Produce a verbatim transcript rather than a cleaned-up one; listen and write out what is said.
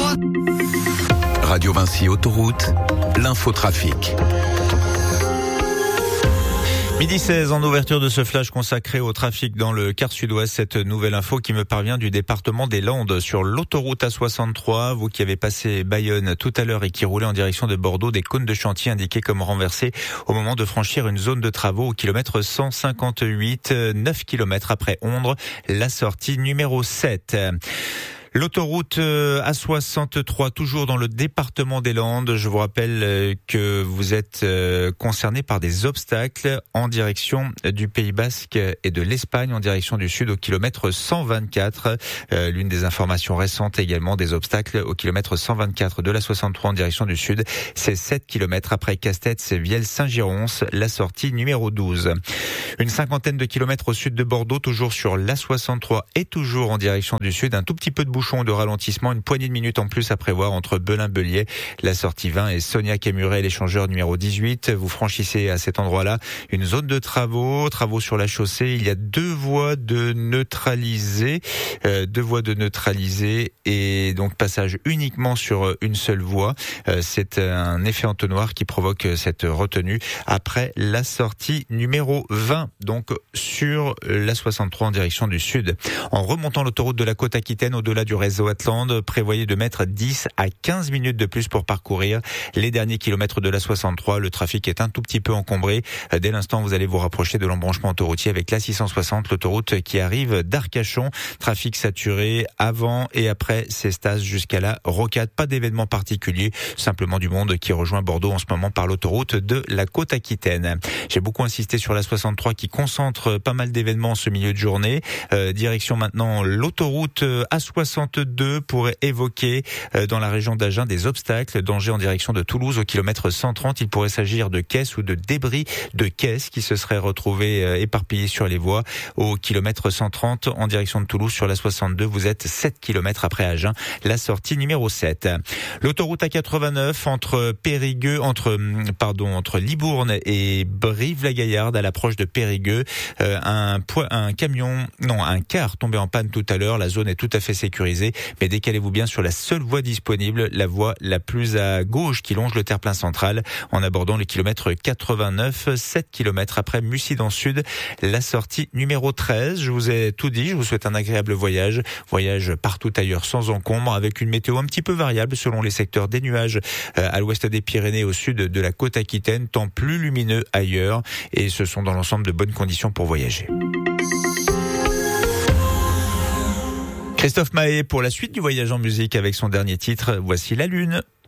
Radio Vinci Autoroute, l'infotrafic. Midi seize, en ouverture de ce flash consacré au trafic dans le quart sud-ouest, cette nouvelle info qui me parvient du département des Landes sur l'autoroute A soixante-trois. Vous qui avez passé Bayonne tout à l'heure et qui roulez en direction de Bordeaux, des cônes de chantier indiqués comme renversés au moment de franchir une zone de travaux au kilomètre cent cinquante-huit, neuf kilomètres après Ondres, la sortie numéro sept. L'autoroute A soixante-trois, toujours dans le département des Landes. Je vous rappelle que vous êtes concerné par des obstacles en direction du Pays Basque et de l'Espagne, en direction du sud au kilomètre cent vingt-quatre. L'une des informations récentes également, des obstacles au kilomètre cent vingt-quatre de la soixante-trois en direction du sud. C'est sept kilomètres après Castets, Vielle, Saint-Girons, la sortie numéro douze. Une cinquantaine de kilomètres au sud de Bordeaux, toujours sur l'A soixante-trois et toujours en direction du sud. Un tout petit peu de bouchon de ralentissement, une poignée de minutes en plus à prévoir entre Belin-Bellier, la sortie vingt et Sonia-Camuret, l'échangeur numéro dix-huit. Vous franchissez à cet endroit-là une zone de travaux, travaux sur la chaussée. Il y a deux voies de neutralisées, euh, deux voies de neutralisées et donc passage uniquement sur une seule voie. Euh, c'est un effet entonnoir qui provoque cette retenue après la sortie numéro vingt, donc sur l'A soixante-trois en direction du sud. En remontant l'autoroute de la Côte-Aquitaine au-delà du réseau Atlante, prévoyez de mettre dix à quinze minutes de plus pour parcourir les derniers kilomètres de l'A soixante-trois. Le trafic est un tout petit peu encombré. Dès l'instant, vous allez vous rapprocher de l'embranchement autoroutier avec l'A six cent soixante, l'autoroute qui arrive d'Arcachon. Trafic saturé avant et après Cestas jusqu'à la Rocade. Pas d'événement particulier, simplement du monde qui rejoint Bordeaux en ce moment par l'autoroute de la Côte-Aquitaine. J'ai beaucoup insisté sur l'A soixante-trois qui concentre pas mal d'événements ce milieu de journée. Euh, direction maintenant l'autoroute A soixante-deux pour évoquer euh, dans la région d'Agen des obstacles. Danger en direction de Toulouse au kilomètre cent trente. Il pourrait s'agir de caisses ou de débris de caisses qui se seraient retrouvés euh, éparpillés sur les voies au kilomètre cent trente en direction de Toulouse sur la soixante-deux. Vous êtes sept kilomètres après Agen, la sortie numéro sept. L'autoroute A quatre-vingt-neuf entre Périgueux, entre pardon, entre Libourne et Brive-la-Gaillarde à l'approche de Périgueux. Euh, un, po- un camion, non, un car tombé en panne tout à l'heure. La zone est tout à fait sécurisée, mais décalez-vous bien sur la seule voie disponible, la voie la plus à gauche qui longe le terre-plein central en abordant le kilomètre quatre-vingt-neuf, sept kilomètres après Mussy dans le sud, la sortie numéro treize. Je vous ai tout dit, je vous souhaite un agréable voyage, voyage partout ailleurs sans encombre, avec une météo un petit peu variable selon les secteurs, des nuages à l'ouest des Pyrénées, au sud de la Côte-Aquitaine, temps plus lumineux ailleurs, et ce sont dans l'ensemble de bonnes conditions pour voyager. Christophe Mahé pour la suite du voyage en musique avec son dernier titre, voici La Lune.